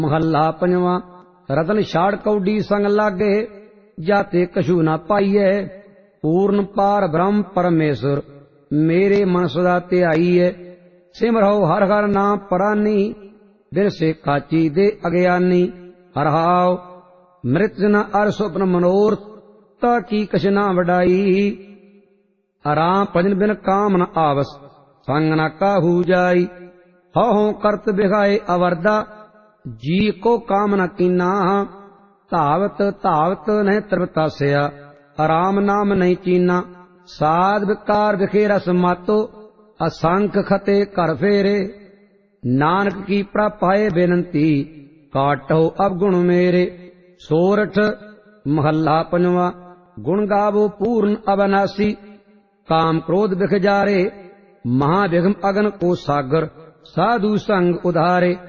महला पंजवा। रतन छाड़ कौडी संग लागे, जाते कछु न पाइयै। पूर्ण पार ब्रह्म परमेश्वर, मेरे मन सदा ध्याईयै। सिमरहो हर हर नाम परानी, बिन से काची दे अज्ञानी। हरहाव मृत न अर स्वप्न मनोरथ, ताकी कछ ना वडाई। आराम भजन बिन काम न आवस, संग न काहू जाई। हौ करत बिघाए अवरदा, जी को काम न कीना। धावत धावत नहीं तृप्तास्या, आराम नाम नहीं चीना। साध विकार विखे रस मातो, असंख खते कर फेरे। नानक की प्रपाए बेनती, काटो अवगुण मेरे। सोरठ महला पंजवा। गुण गावो पूर्ण अविनाशी, काम क्रोध बिख जारे। महाविघ्न अगन को सागर, साधु संग उधारे।